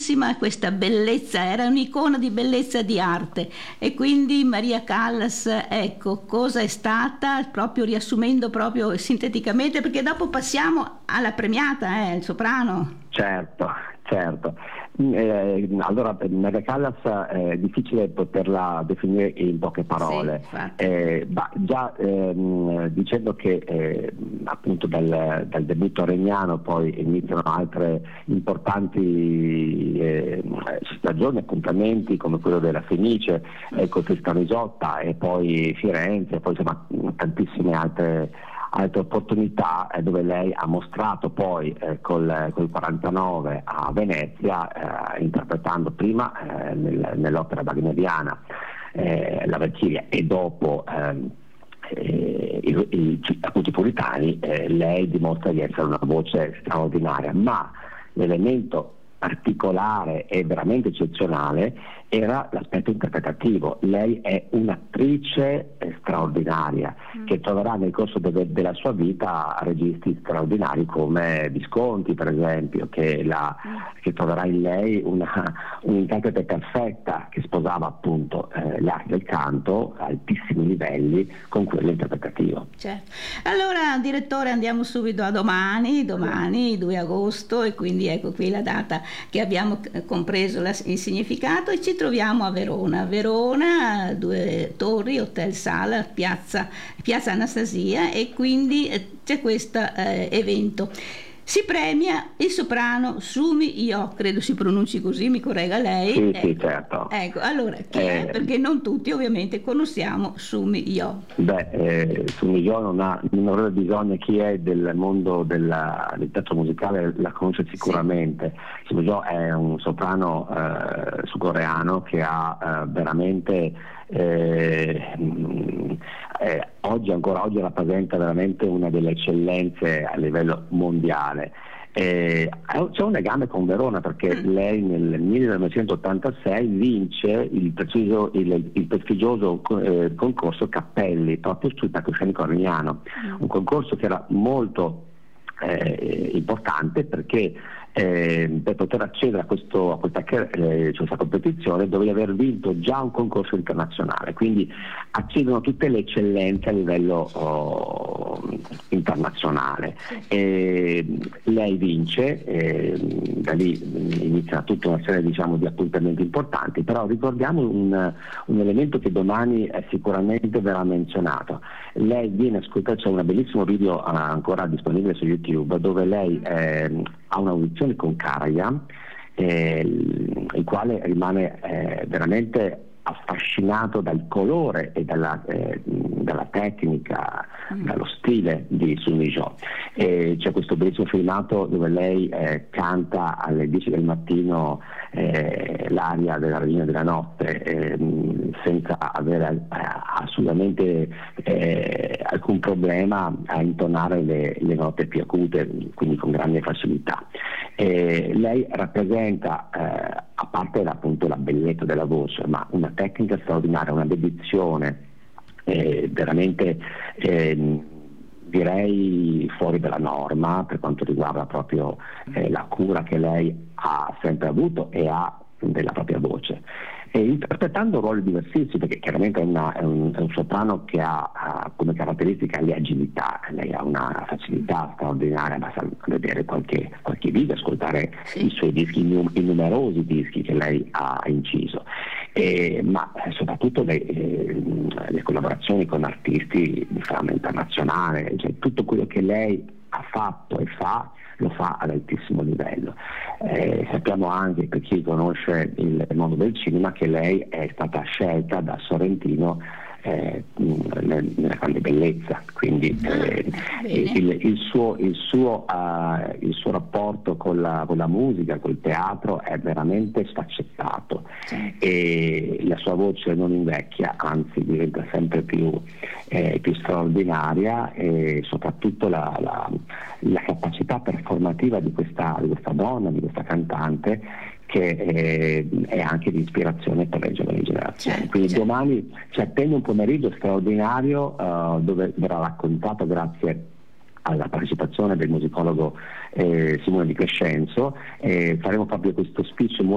bellissima questa bellezza, era un'icona di bellezza di arte. E quindi Maria Callas, ecco, cosa è stata, proprio riassumendo proprio sinteticamente, perché dopo passiamo alla premiata, il soprano. Certo, certo. Allora, Maria Callas è difficile poterla definire in poche parole. Sì, Già dicendo che appunto dal debutto a Regnano poi iniziano altre importanti stagioni, appuntamenti come quello della Fenice, con Tristano Isotta e poi Firenze, e poi insomma tantissime altre opportunità, dove lei ha mostrato poi col 49 a Venezia, interpretando prima nell'opera wagneriana la Valchiria e dopo appunto i Puritani, lei dimostra di essere una voce straordinaria, ma l'elemento particolare e veramente eccezionale era l'aspetto interpretativo. Lei è un'attrice straordinaria che troverà nel corso della sua vita registi straordinari come Visconti, per esempio, che troverà in lei un'interprete perfetta che sposava appunto l'arte del canto a altissimi livelli con quello interpretativo. Certo. Allora, direttore, andiamo subito a domani, 2 agosto, e quindi ecco qui la data che abbiamo compreso il significato, e ci troviamo a Verona. Verona, 2 torri, Hotel Sala, piazza Anastasia, e quindi c'è questo evento. Si premia il soprano Sumi Io, credo si pronunci così, mi corregga lei. Sì, ecco. Sì, certo. Ecco, allora chi è? Perché non tutti ovviamente conosciamo Sumi Io. Sumi Io non avrebbe bisogno, chi è del mondo del teatro musicale la conosce sicuramente. Sì. Sumi Io è un soprano sudcoreano che ha veramente ancora oggi rappresenta veramente una delle eccellenze a livello mondiale. C'è un legame con Verona perché lei nel 1986 vince il prestigioso concorso Cappelli proprio sul palcoscenico armeniano, un concorso che era molto importante perché per poter accedere a questa competizione dovevi aver vinto già un concorso internazionale, quindi accedono tutte le eccellenze a livello internazionale. Lei vince, da lì inizia tutta una serie di appuntamenti importanti, però ricordiamo un elemento che domani sicuramente verrà menzionato. Lei viene ascoltata, c'è un bellissimo video ancora disponibile su YouTube dove lei ha un'audizione con Karajan, il quale rimane veramente affascinato dal colore e dalla tecnica, dallo stile di Sumi Io. C'è questo bellissimo filmato dove lei canta alle 10 del mattino l'aria della Regina della Notte, senza avere assolutamente alcun problema a intonare le note più acute, quindi con grande facilità. Lei rappresenta, a parte appunto la bellezza della voce, ma una tecnica straordinaria, una dedizione veramente direi fuori dalla norma per quanto riguarda proprio la cura che lei ha sempre avuto e ha della propria voce, interpretando ruoli diversissimi, perché chiaramente è un soprano che ha come caratteristica l'agilità. Lei ha una facilità straordinaria, basta vedere qualche video, ascoltare i suoi dischi, i numerosi dischi che lei ha inciso, ma soprattutto le collaborazioni con artisti di fama internazionale, cioè tutto quello che lei ha fatto e lo fa ad altissimo livello. Sappiamo anche, per chi conosce il mondo del cinema, che lei è stata scelta da Sorrentino nella grande bellezza, quindi il suo rapporto con la musica, col teatro è veramente sfaccettato, e la sua voce non invecchia, anzi diventa sempre più straordinaria, e soprattutto la capacità performativa di questa donna, di questa cantante, che è anche di ispirazione per le giovani generazioni. Quindi domani ci attende un pomeriggio straordinario dove verrà raccontato, grazie alla partecipazione del musicologo Simone Di Crescenzo, faremo proprio questo speech